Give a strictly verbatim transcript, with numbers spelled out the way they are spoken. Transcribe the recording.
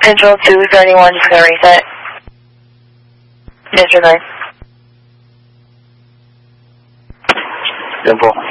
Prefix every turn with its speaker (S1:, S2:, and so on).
S1: Central two thirty-one, just going to reset. Disregard.
S2: Simple.